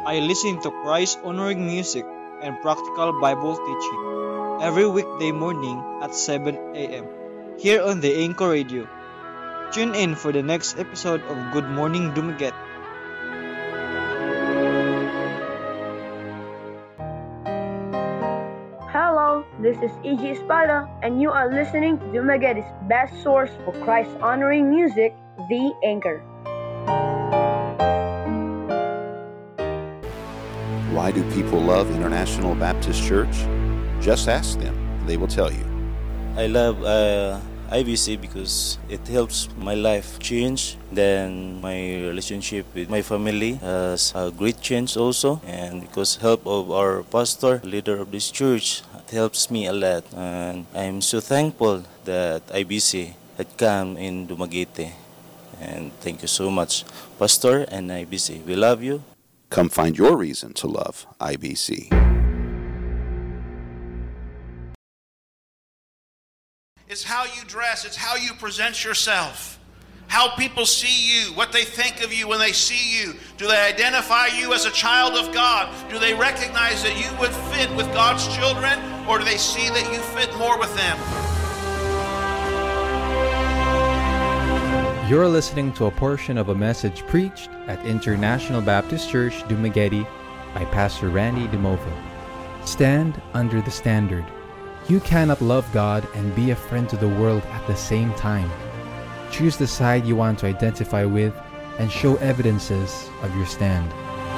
I listen to Christ-honoring music and practical Bible teaching every weekday morning at 7 a.m. here on the Anchor Radio. Tune in for the next episode of Good Morning Dumaguete. Hello, this is E.G. Espada, and you are listening to Dumaguete's best source for Christ-honoring music, The Anchor. Why do people love International Baptist Church? Just ask them. They will tell you. I love IBC because it helps my life change. Then my relationship with my family has a great change also. And because help of our pastor, leader of this church, it helps me a lot. And I'm so thankful that IBC had come in Dumaguete. And thank you so much, Pastor and IBC. We love you. Come find your reason to love IBC. It's how you dress. It's how you present yourself. How people see you, what they think of you when they see you. Do they identify you as a child of God? Do they recognize that you would fit with God's children? Or do they see that you fit more with them? You're listening to a portion of a message preached at International Baptist Church, Dumaguete by Pastor Randy DeMova. Stand under the standard. You cannot love God and be a friend to the world at the same time. Choose the side you want to identify with and show evidences of your stand.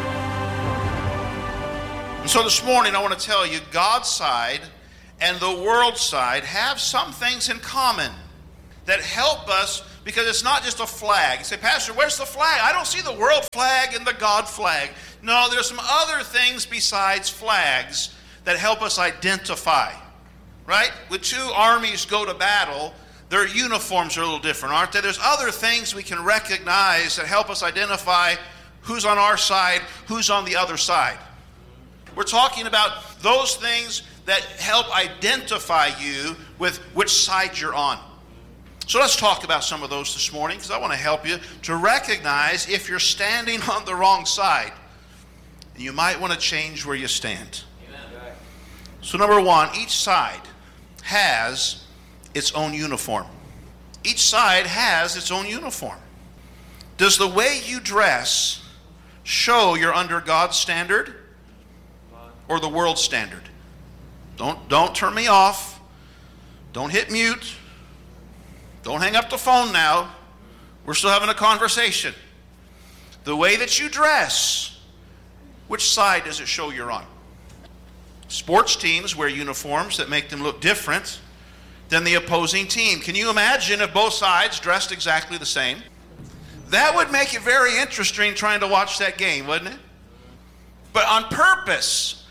And so this morning I want to tell you God's side and the world's side have some things in common that help us, because it's not just a flag. You say, Pastor, where's the flag? I don't see the world flag and the God flag. No, there's some other things besides flags that help us identify, right? When two armies go to battle, their uniforms are a little different, aren't they? There's other things we can recognize that help us identify who's on our side, who's on the other side. We're talking about those things that help identify you with which side you're on. So let's talk about some of those this morning, because I want to help you to recognize if you're standing on the wrong side. And you might want to change where you stand. Amen. So number one, each side has its own uniform. Each side has its own uniform. Does the way you dress show you're under God's standard or the world's standard? Don't turn me off. Don't hit mute. Don't hang up the phone now. We're still having a conversation. The way that you dress, which side does it show you're on? Sports teams wear uniforms that make them look different than the opposing team. Can you imagine if both sides dressed exactly the same? That would make it very interesting trying to watch that game, wouldn't it? But on purpose,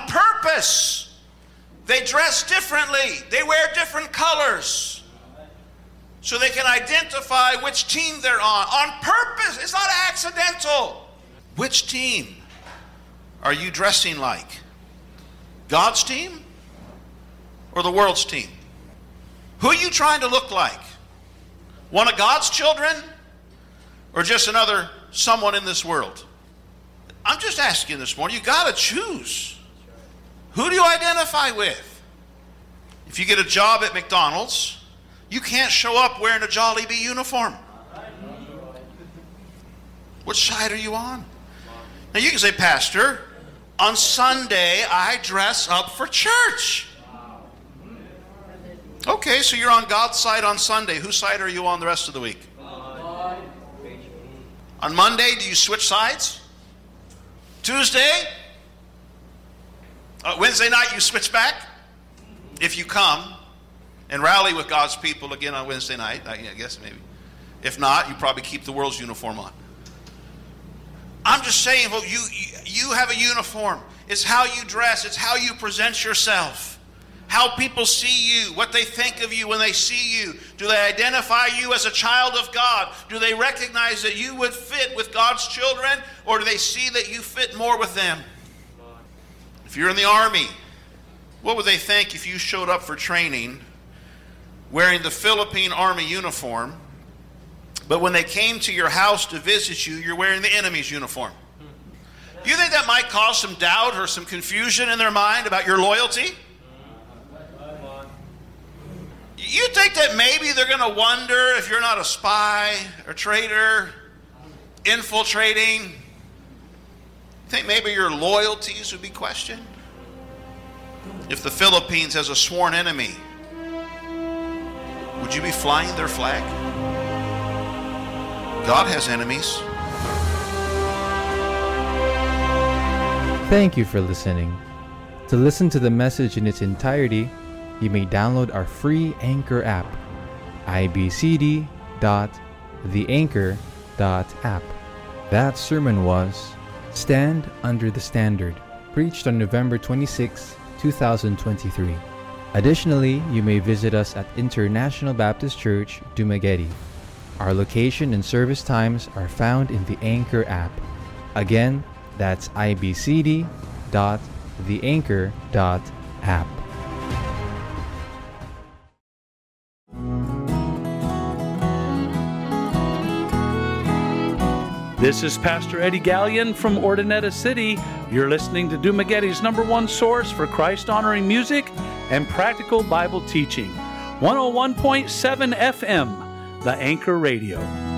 they dress differently. They wear different colors, so they can identify which team they're on purpose. It's not accidental. Which team are you dressing like? God's team or the world's team? Who are you trying to look like? One of God's children or just another someone in this world? I'm just asking this morning. You got to choose. Who do you identify with? If you get a job at McDonald's, you can't show up wearing a Jollibee uniform. Which side are you on? Now you can say, Pastor, on Sunday I dress up for church. Okay, so you're on God's side on Sunday. Whose side are you on the rest of the week? On Monday, do you switch sides? Tuesday? Wednesday night you switch back? If you come and rally with God's people again on Wednesday night, I guess maybe. If not, you probably keep the world's uniform on. I'm just saying, well, you have a uniform. It's how you dress. It's how you present yourself. How people see you, what they think of you when they see you. Do they identify you as a child of God? Do they recognize that you would fit with God's children, or do they see that you fit more with them? If you're in the army, what would they think if you showed up for training wearing the Philippine Army uniform, but when they came to your house to visit you, you're wearing the enemy's uniform? You think that might cause some doubt or some confusion in their mind about your loyalty? You think that maybe they're going to wonder if you're not a spy or traitor, infiltrating? You think maybe your loyalties would be questioned? If the Philippines has a sworn enemy, would you be flying their flag? God has enemies. Thank you for listening. To listen to the message in its entirety, you may download our free Anchor app, ibcd.theanchor.app. That sermon was Stand Under the Standard, preached on November 26, 2023. Additionally, you may visit us at International Baptist Church, Dumaguete. Our location and service times are found in the Anchor app. Again, that's ibcd.theanchor.app. This is Pastor Eddie Gallion from Ordinetta City. You're listening to Dumaguete's #1 source for Christ-honoring music and practical Bible teaching. 101.7 FM, The Anchor Radio.